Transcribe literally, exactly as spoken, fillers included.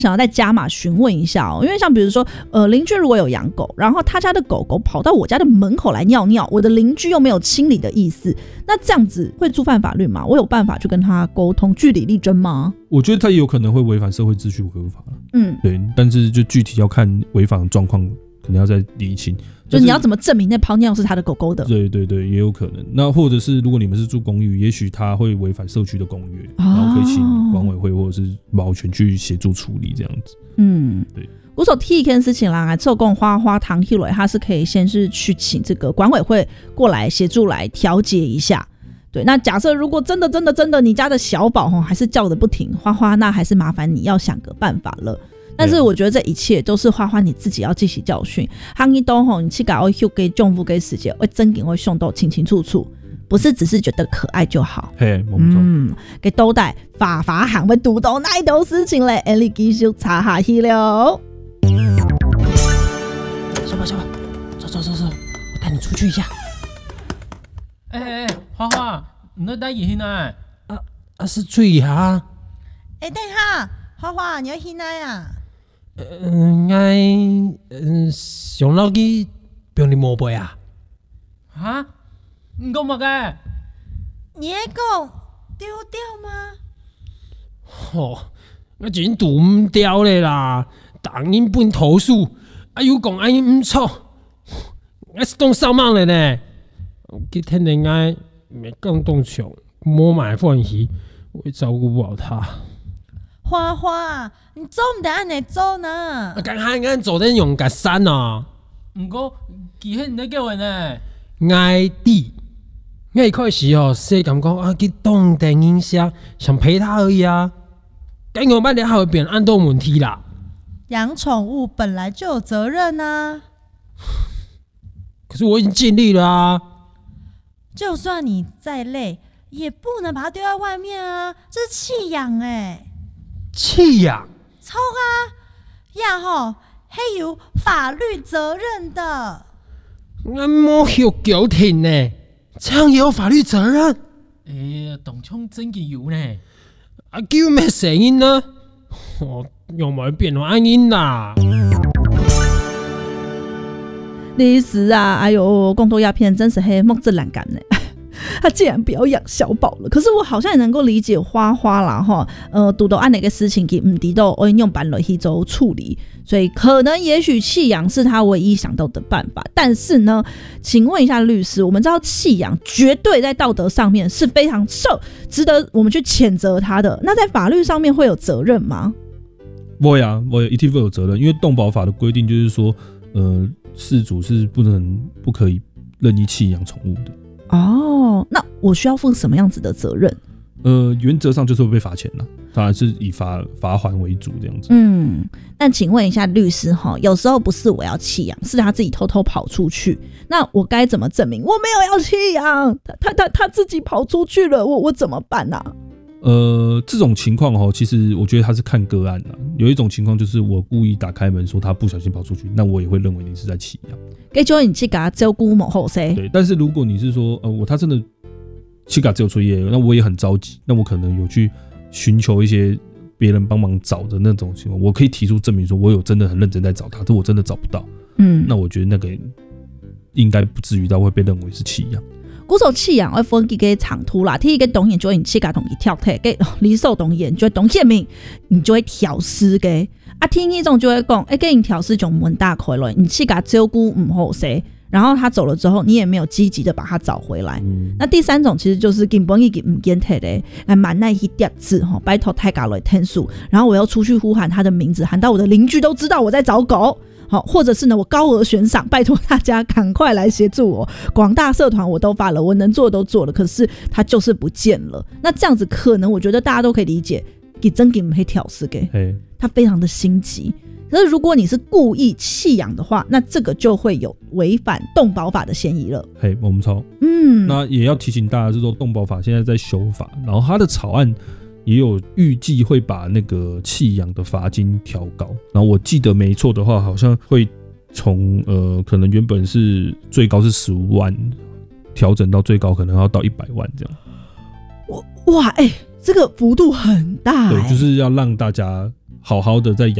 想要再加码询问一下哦，因为像比如说，呃，邻居如果有养狗，然后他家的狗狗跑到我家的门口来尿尿，我的邻居又没有清理的意思，那这样子会触犯法律吗？我有办法去跟他沟通，据理力争吗？ 我觉得他也有可能会违反社会秩序违法，嗯，对，但是就具体要看违反的状况，可能要再厘清。 就是你要怎么证明那泡尿是他的狗狗的？ 对对对，也有可能。那或者是如果你们是住公寓，也许他会违反社区的公约，哦、然后可以请管委会或者是保全去协助处理这样子。嗯，对。我所提一件事情啦，做供花花糖起来，他是可以先是去请这个管委会过来协助来调解一下。对，那假设如果真的真的真的你家的小宝还是叫的不停，花花，那还是麻烦你要想个办法了。但是我觉得这一切都是花花你自己要记起教训。行一都吼，你去搞会给政府给时间，会真给会凶到清清楚楚，不是只是觉得可爱就好。 嘿，我们嗯，给都带法法行会读到那一道事情嘞，哎，你继续查下去了。 小宝，小宝，走走走走，我带你出去一下。 哎哎哎，花花，你那带去哪？ 啊啊，是水哈。 哎，等下，花花，你要去哪呀？ 嗯，爱嗯上楼去帮你摸背啊。 啊？你讲乜嘅？ 你在讲丢掉吗？ 吼、哦，我已經堵唔掉咧啦，當因本投訴，啊又講安因唔錯，我是當掃盲咧呢。佢聽人家沒講動窮，摸買歡喜，我會照顧不好他。 花花，你做唔得按你做呢？ 我剛啱啱做得用格山啊。 唔過，其實你在叫人呢？ 愛弟，我一開始哦，是感覺啊，佢當地影響，想陪他而已啊。結果半年後變按多問題啦。 養寵物本來就有責任啊。 可是我已經盡力了啊。 就算你再累，也不能把它丟在外面啊，這是棄養哎。 棄養？ 錯啊，呀吼，係有法律責任的。 我冇學狗挺呢，這樣也有法律責任？ 誒，當槍真嘅有呢。 啊，叫咩聲音呢？我又冇變到安音啦。 律师啊，哎呦，公投鸦片真是黑木质栏杆呢。他既然不要养小宝了，可是我好像也能够理解花花啦哈，呃，拄到按那个事情给唔知道我用办了去做处理，所以可能也许弃养是他唯一想到的办法。但是呢，请问一下律师，我们知道弃养绝对在道德上面是非常受值得我们去谴责他的，那在法律上面会有责任吗？ 不会啊，我一定会有责任，因为动保法的规定就是说，呃，饲主是不能不可以任意弃养宠物的。 哦，那我需要负什么样子的责任？ 呃，原则上就是会被罚钱啦，当然是以罚罚锾为主这样子。 嗯，那请问一下律师哈，有时候不是我要弃养，是他自己偷偷跑出去，那我该怎么证明我没有要弃养？他他他他自己跑出去了，我我怎么办啊？ 呃，这种情况哈，其实我觉得他是看个案啦。有一种情况就是我故意打开门说他不小心跑出去，那我也会认为你是在弃养。 给就你去给他照顾某后噻。 对，但是如果你是说，呃，我他真的去给他只有作业，那我也很着急，那我可能有去寻求一些别人帮忙找的那种情况，我可以提出证明说我有真的很认真在找他，但我真的找不到。嗯，那我觉得那个应该不至于到会被认为是弃养。 古手弃养会分几个长途啦，第一个懂眼就会你去给同伊跳退，给离手懂眼就会懂线名，你就会调试给啊，听一种就会讲，哎，给你调试就门大开了，你去给他照顾唔好谁，然后他走了之后，你也没有积极的把他找回来。嗯、那第三种其实就是根本已经唔见退嘞，还蛮耐一点字哈，拜托太搞了天数，然后我要出去呼喊他的名字，喊到我的邻居都知道我在找狗。好，或者是呢，我高额悬赏，拜托大家赶快来协助我。广大社团我都发了，我能做的都做了，可是他就是不见了。那这样子可能我觉得大家都可以理解，给真给没挑事给，他非常的心急。可是如果你是故意弃养的话，那这个就会有违反动保法的嫌疑了。 嘿，我们抄。嗯，那也要提醒大家，是说动保法现在在修法，然后它的草案也有预计会把那个弃养的罚金调高，然后我记得没错的话，好像会从呃可能原本是最高是十五万，调整到最高可能要到一百万这样。 哇，哎、欸，这个幅度很大、欸， 对，就是要让大家好好的在